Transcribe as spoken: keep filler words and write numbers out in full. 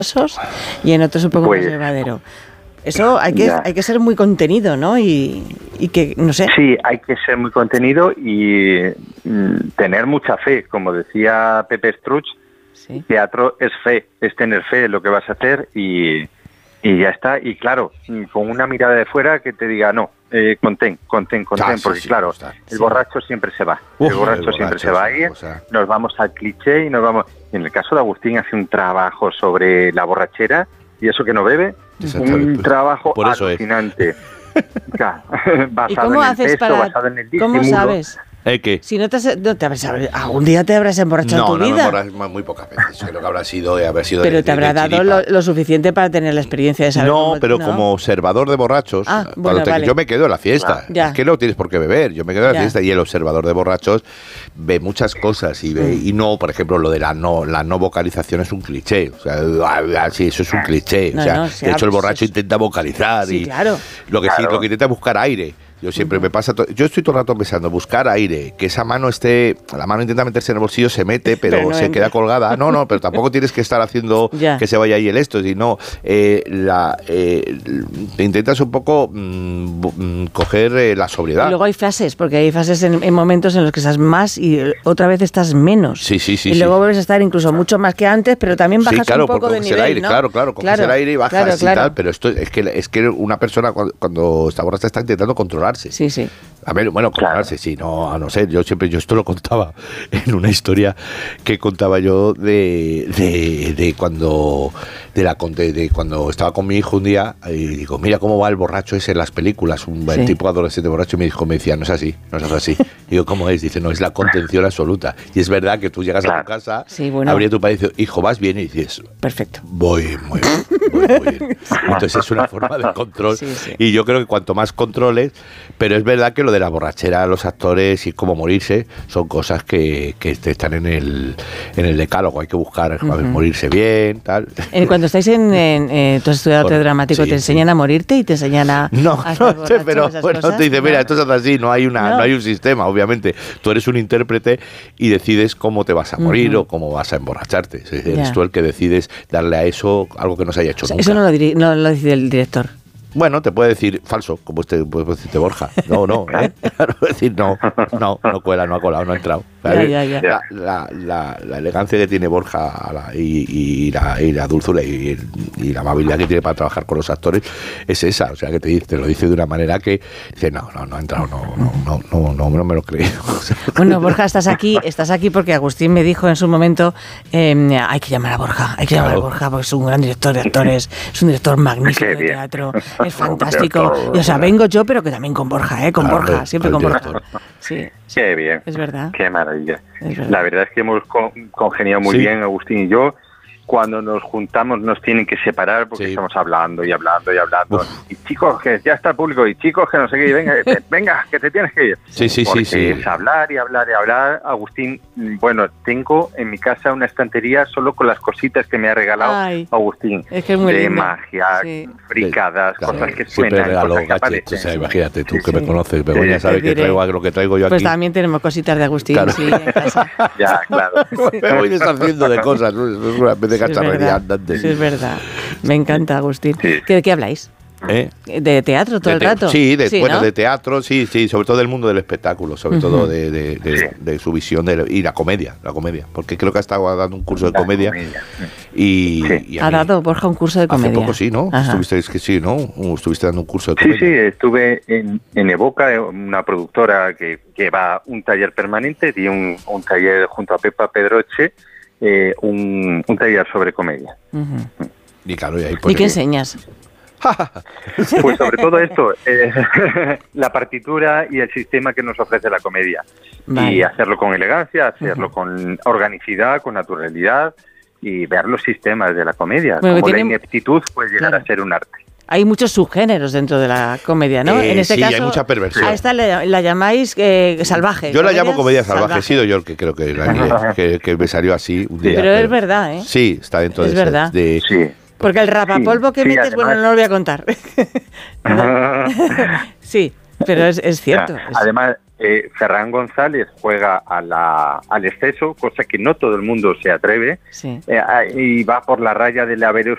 y en otros un poco pues, más llevadero. Eso hay que ya. hay que ser muy contenido, ¿no? Y, y que, no sé. Sí, hay que ser muy contenido y mm, tener mucha fe. Como decía Pepe Struch, sí. Teatro es fe, es tener fe en lo que vas a hacer y, y ya está. Y claro, con una mirada de fuera que te diga, no, eh, contén, contén, contén, ah, sí, porque sí, claro, está. el borracho siempre se va. Uf, el, borracho el borracho siempre se va a ir, nos vamos al cliché y nos vamos... En el caso de Agustín hace un trabajo sobre la borrachera y eso que no bebe, un trabajo por eso alucinante. Es. Claro, basado ¿Y cómo en el haces texto, para, basado en el ¿cómo sabes? ¿Eh, qué? Si no te, has, no te habrás, algún día te habrás emborrachado no, en tu no, vida. No, no, muy pocas veces. Creo que habrá sido, habrá sido pero de, te habrá de dado lo, lo suficiente para tener la experiencia de saber. No, cómo, pero ¿no? como observador de borrachos, ah, bueno, te, vale. yo me quedo en la fiesta. Ya. Es que no tienes por qué beber. Yo me quedo en la ya. fiesta y el observador de borrachos ve muchas cosas y ve, mm. y no, por ejemplo, lo de la no, la no vocalización es un cliché. O sea, sí, eso es un cliché. No, o sea, no, de hecho el borracho es... intenta vocalizar sí, y claro. lo que claro. sí, lo que intenta es buscar aire. Yo siempre uh-huh. me pasa, to- yo estoy todo el rato pensando, buscar aire, que esa mano esté, la mano intenta meterse en el bolsillo, se mete, pero, pero no se entra. Queda colgada. No, no, pero tampoco tienes que estar haciendo ya. que se vaya ahí el esto, sino eh, la, eh, intentas un poco mmm, coger eh, la sobriedad. Y luego hay fases, porque hay fases en, en momentos en los que estás más y otra vez estás menos. Sí, sí, sí. Y luego sí. vuelves a estar incluso mucho más que antes, pero también bajas sí, claro, un poco de nivel, el aire, ¿no? Claro, claro, coges claro, el aire y bajas claro, y claro. tal, pero esto es que, es que una persona cuando, cuando está borracha está intentando controlarse. Sí, sí. A ver, bueno, controlarse, claro. sí, no, a no ser, yo siempre, yo esto lo contaba en una historia que contaba yo de, de, de cuando de la de, de cuando estaba con mi hijo un día y digo, mira cómo va el borracho ese en las películas, un sí. tipo adolescente borracho, y mi hijo me decía, no es así, no es así. Y digo, ¿cómo es? Dice, no, es la contención absoluta. Y es verdad que tú llegas claro. a tu casa, sí, bueno. abrías tu padre y dices, hijo, ¿vas bien? Y dices, perfecto. Voy muy bien, voy muy bien. Entonces es una forma de control. Sí, sí. Y yo creo que cuanto más controles, pero es verdad que lo de la borrachera, los actores y cómo morirse, son cosas que, que están en el, en el decálogo. Hay que buscar uh-huh. a ver, morirse bien, tal. Eh, cuando estáis en, en eh, tú has estudiado arte dramático, sí, ¿te enseñan sí. a morirte y te enseñan a no, a no borracho, pero bueno, cosas? te dice, mira, no. esto es así, no hay una, no. no hay un sistema, obviamente. Tú eres un intérprete y decides cómo te vas a morir uh-huh. o cómo vas a emborracharte. Es decir, eres tú el que decides darle a eso algo que no se haya hecho o sea, nunca. Eso no lo, diri- no lo decide el director. Bueno, te puede decir falso, como este puede decirte Borja. No, no, ¿eh? decir no, no, no cuela, no ha colado, no ha entrado. Ya, ya, ya. La, la, la, la elegancia que tiene Borja la, y, y, la, y la dulzura y, y la amabilidad que tiene para trabajar con los actores es esa. O sea, que te, te lo dice de una manera que dice, no, no, no ha entrado, no, no, no, no, no, no me lo creo. Bueno, Borja, estás aquí, estás aquí porque Agustín me dijo en su momento, eh, hay que llamar a Borja, hay que llamar claro. a Borja porque es un gran director de actores, es un director magnífico de teatro. Es fantástico. Y, o sea, vengo yo, pero que también con Borja, ¿eh? Con claro, Borja, siempre con Borja. Sí, sí. Qué bien. Es verdad. Qué maravilla. Es verdad. La verdad es que hemos congeniado muy sí. bien, Agustín y yo. Cuando nos juntamos nos tienen que separar porque sí. estamos hablando y hablando y hablando. Uf. Y chicos, que ya está el público, y chicos, que no sé qué, y venga, venga, que te tienes que ir. Sí, sí, porque sí, sí. es hablar y hablar y hablar. Agustín, bueno, tengo en mi casa una estantería solo con las cositas que me ha regalado Ay, Agustín. Es que es muy de lindo. magia, sí. fricadas, claro, cosas que siempre suenan, regalo cosas que gadgets, aparecen. o sea, imagínate tú sí, que sí. me conoces, Begoña sí, sabe que traigo lo que traigo yo pues aquí. Pues también tenemos cositas de Agustín, claro. sí, en casa. Ya, claro. Me voy deshaciendo de cosas, ¿no? Es una vez de sí, cacharrería andante. Sí, es verdad. Me encanta, Agustín. Sí. ¿De qué habláis? ¿Eh? ¿De teatro todo de te- el rato? Sí, de, sí bueno, ¿no? de teatro, sí, sí, sobre todo del mundo del espectáculo, sobre uh-huh. todo de, de, de, sí. de su visión de, y la comedia, la comedia, porque creo que ha estado dando un curso de la comedia, comedia. Y, sí. y ha mí, dado Borja un curso de comedia. Hace poco sí, ¿no? Ajá. Estuviste, es que sí, ¿no? Estuviste dando un curso de comedia. Sí, sí, estuve en, en Evoca, una productora que lleva un taller permanente y un, un taller junto a Pepa Pedroche, eh, un, un taller sobre comedia. Uh-huh. Y, claro, y, ahí ¿Y qué enseñas? Pues sobre todo esto, eh, la partitura y el sistema que nos ofrece la comedia. Vale. Y hacerlo con elegancia, hacerlo uh-huh. con organicidad, con naturalidad y ver los sistemas de la comedia. Bueno, como tiene... la ineptitud puede llegar claro. a ser un arte. Hay muchos subgéneros dentro de la comedia, ¿no? Eh, en este sí, caso, hay mucha perversión. A esta la, la llamáis eh, salvaje. Yo la llamo comedia salvaje. salvaje. He sido yo el que creo que, la, que, que me salió así un día. Pero, pero es verdad, ¿eh? Sí, está dentro es de... Es verdad. De, sí. Porque el rapapolvo sí, que sí, metes, además, bueno, no lo voy a contar. Sí, pero es, es cierto. Es... Además, eh, Ferran González juega a la, al exceso, cosa que no todo el mundo se atreve, sí. eh, y va por la raya de la